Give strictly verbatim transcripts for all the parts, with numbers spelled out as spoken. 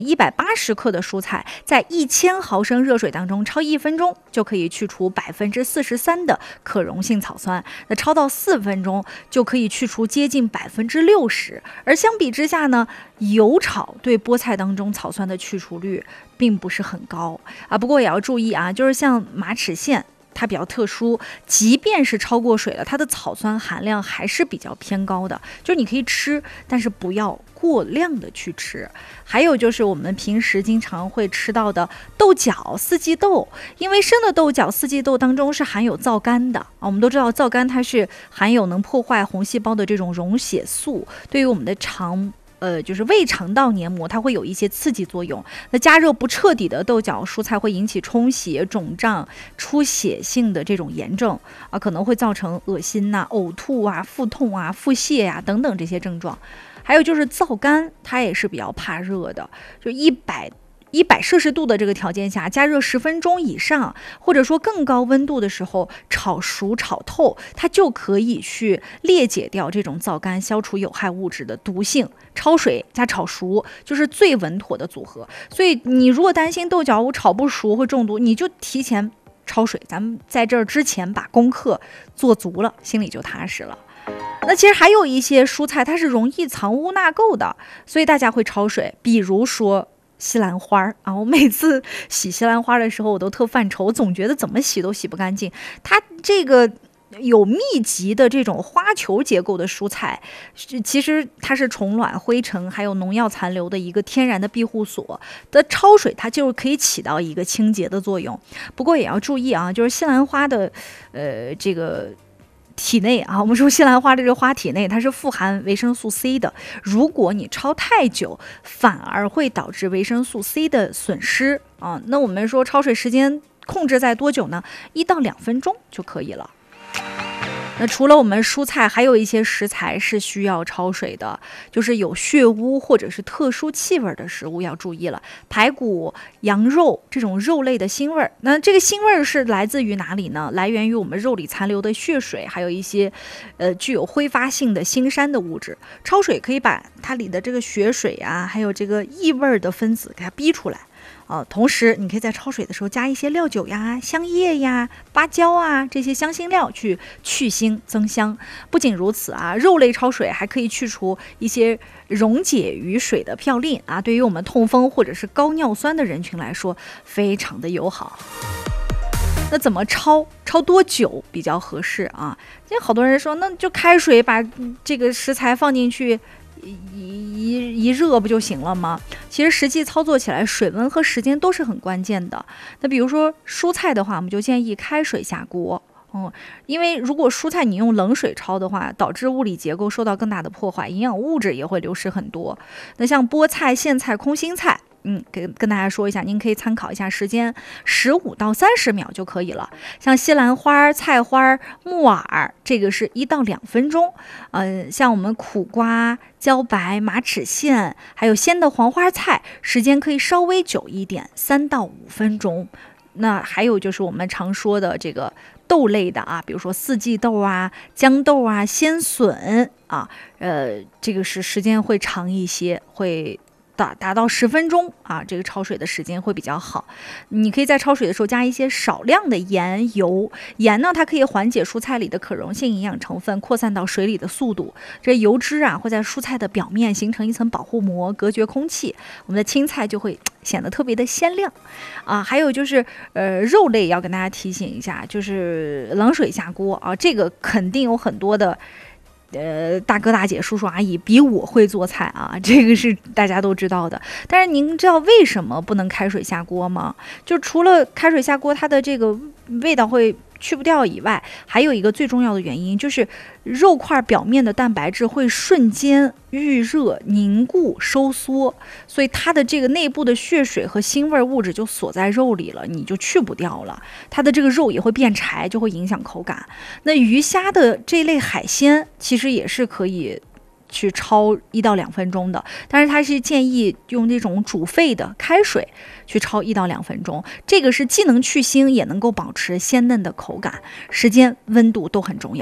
一百八十克的蔬菜，在一千毫升热水当中焯一分钟，就可以去除百分之四十三的可溶性草酸。那焯到四分钟，就可以去除接近百分之六十。而相比之下呢，油炒对菠菜当中草酸的去除率并不是很高啊。不过也要注意啊，就是像马齿苋，它比较特殊，即便是焯过水了，它的草酸含量还是比较偏高的。就是你可以吃，但是不要过量的去吃。还有就是我们平时经常会吃到的豆角、四季豆，因为生的豆角、四季豆当中是含有皂苷的啊。我们都知道皂苷它是含有能破坏红细胞的这种溶血素，对于我们的肠。呃，就是胃肠道黏膜，它会有一些刺激作用。那加热不彻底的豆角蔬菜会引起充血、肿胀、出血性的这种炎症啊，可能会造成恶心呐、啊、呕吐啊、腹痛啊、腹泻呀、啊、等等这些症状。还有就是皂苷，它也是比较怕热的，就一百。一百摄氏度的这个条件下，加热十分钟以上，或者说更高温度的时候，炒熟炒透，它就可以去裂解掉这种皂苷，消除有害物质的毒性。焯水加炒熟就是最稳妥的组合。所以你如果担心豆角我炒不熟会中毒，你就提前焯水，咱们在这儿之前把功课做足了，心里就踏实了。那其实还有一些蔬菜它是容易藏污纳垢的，所以大家会焯水，比如说西兰花啊，我每次洗西兰花的时候，我都特犯愁，总觉得怎么洗都洗不干净。它这个有密集的这种花球结构的蔬菜，其实它是虫卵、灰尘还有农药残留的一个天然的庇护所的焯水，它就可以起到一个清洁的作用。不过也要注意啊，就是西兰花的呃这个。体内啊，我们说西兰花这个花体内它是富含维生素 C 的，如果你焯太久，反而会导致维生素 C 的损失啊。那我们说焯水时间控制在多久呢？一到两分钟就可以了。那除了我们蔬菜，还有一些食材是需要焯水的，就是有血污或者是特殊气味的食物要注意了。排骨、羊肉这种肉类的腥味儿，那这个腥味儿是来自于哪里呢？来源于我们肉里残留的血水，还有一些呃具有挥发性的腥膻的物质。焯水可以把它里的这个血水啊，还有这个异味的分子给它逼出来。呃，同时你可以在焯水的时候加一些料酒呀、香叶呀、芭蕉啊这些香辛料去去腥增香。不仅如此啊，肉类焯水还可以去除一些溶解于水的嘌呤啊，对于我们痛风或者是高尿酸的人群来说非常的友好。那怎么焯？焯多久比较合适啊？因为好多人说，那就开水把这个食材放进去。一一一热不就行了吗？其实实际操作起来，水温和时间都是很关键的。那比如说蔬菜的话，我们就建议开水下锅。嗯，因为如果蔬菜你用冷水焯的话，导致物理结构受到更大的破坏，营养物质也会流失很多。那像菠菜、苋菜、空心菜。嗯，跟跟大家说一下，您可以参考一下时间，十五到三十秒就可以了。像西兰花、菜花、木耳，这个是一到两分钟。嗯、呃，像我们苦瓜、茭白、马齿苋，还有鲜的黄花菜，时间可以稍微久一点，三到五分钟。那还有就是我们常说的这个豆类的啊，比如说四季豆啊、豇豆啊、鲜笋啊，呃，这个是时间会长一些，会。达达到十分钟啊，这个焯水的时间会比较好。你可以在焯水的时候加一些少量的盐、油。盐呢，它可以缓解蔬菜里的可溶性营养成分扩散到水里的速度。这油脂啊会在蔬菜的表面形成一层保护膜，隔绝空气，我们的青菜就会显得特别的鲜亮啊。还有就是呃肉类要跟大家提醒一下，就是冷水下锅啊，这个肯定有很多的。呃，大哥大姐、叔叔阿姨比我会做菜啊，这个是大家都知道的。但是您知道为什么不能开水下锅吗？就除了开水下锅，它的这个味道会去不掉以外，还有一个最重要的原因就是肉块表面的蛋白质会瞬间预热凝固收缩，所以它的这个内部的血水和腥味物质就锁在肉里了，你就去不掉了，它的这个肉也会变柴，就会影响口感。那鱼虾的这类海鲜其实也是可以去焯一到两分钟的，但是它是建议用这种煮沸的开水去焯一到两分钟，这个是既能去腥也能够保持鲜嫩的口感，时间温度都很重要。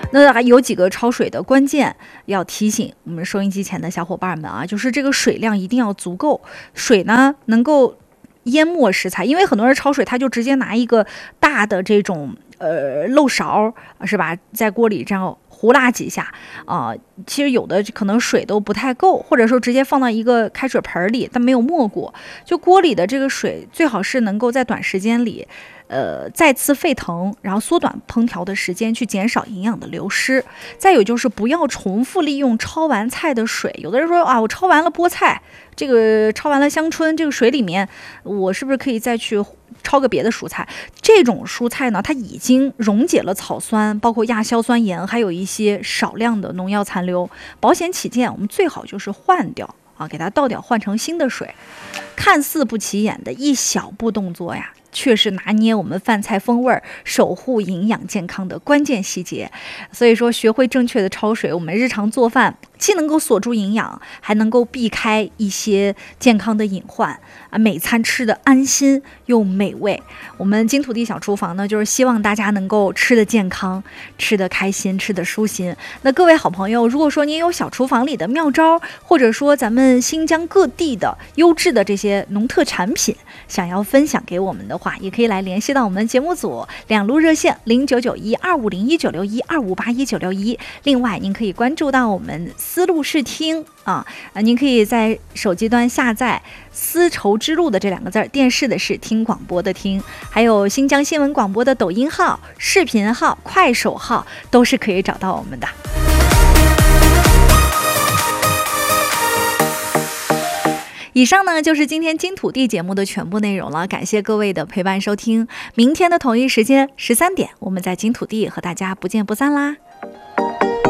那还有几个焯水的关键要提醒我们收音机前的小伙伴们啊，就是这个水量一定要足够，水呢能够淹没食材，因为很多人焯水他就直接拿一个大的这种呃漏勺是吧，在锅里这样胡拉几下啊、呃，其实有的可能水都不太够，或者说直接放到一个开水盆里，但没有没过，就锅里的这个水最好是能够在短时间里呃，再次沸腾，然后缩短烹调的时间，去减少营养的流失。再有就是不要重复利用焯完菜的水。有的人说啊，我焯完了菠菜，这个焯完了香椿，这个水里面我是不是可以再去焯个别的蔬菜？这种蔬菜呢，它已经溶解了草酸，包括亚硝酸盐，还有一些少量的农药残留。保险起见，我们最好就是换掉啊，给它倒掉，换成新的水。看似不起眼的一小步动作呀，却是拿捏我们饭菜风味、守护营养健康的关键细节。所以说，学会正确的焯水，我们日常做饭既能够锁住营养，还能够避开一些健康的隐患啊，每餐吃的安心又美味。我们金土地小厨房呢，就是希望大家能够吃得健康，吃得开心，吃得舒心。那各位好朋友，如果说您有小厨房里的妙招，或者说咱们新疆各地的优质的这些农特产品，想要分享给我们的话，也可以来联系到我们节目组两路热线零九九一二五零一九六一二五八一九六一。另外，您可以关注到我们丝路视听啊，啊，您可以在手机端下载丝绸之路的这两个字儿，电视的是，听广播的听，还有新疆新闻广播的抖音号、视频号、快手号，都是可以找到我们的。以上呢就是今天金土地节目的全部内容了，感谢各位的陪伴收听。明天的同一时间十三点，我们在金土地和大家不见不散啦。